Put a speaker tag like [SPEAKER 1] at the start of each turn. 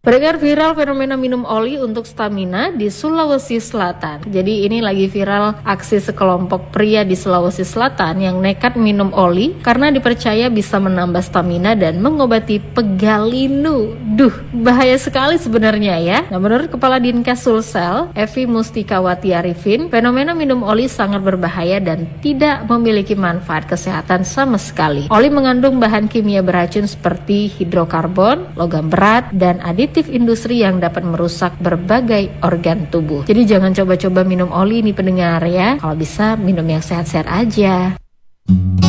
[SPEAKER 1] Beredar viral fenomena minum oli untuk stamina di Sulawesi Selatan. Jadi ini lagi viral aksi sekelompok pria di Sulawesi Selatan yang nekat minum oli karena dipercaya bisa menambah stamina dan mengobati pegalinu. Bahaya sekali sebenarnya ya. Nah, menurut Kepala Dinkes Sulsel, Evi Mustikawati Arifin, fenomena minum oli sangat berbahaya dan tidak memiliki manfaat kesehatan sama sekali. Oli mengandung bahan kimia beracun seperti hidrokarbon, logam berat, dan aditif industri yang dapat merusak berbagai organ tubuh. Jadi jangan coba-coba minum oli nih pendengar ya. Kalau bisa minum yang sehat-sehat aja.